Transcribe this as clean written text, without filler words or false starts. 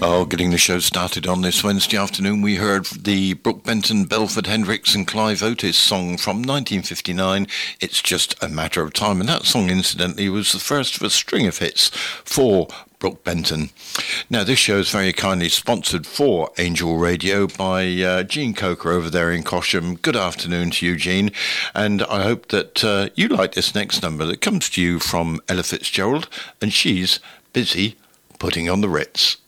Oh, getting the show started on this Wednesday afternoon, we heard the Brooke Benton, Belford Hendricks and Clive Otis song from 1959, It's Just a Matter of Time. And that song, incidentally, was the first of a string of hits for Brooke Benton. Now, this show is very kindly sponsored for Angel Radio by Jean Coker over there in Cosham. Good afternoon to you, Jean. And I hope that you like this next number that comes to you from Ella Fitzgerald, and she's busy putting on the Ritz.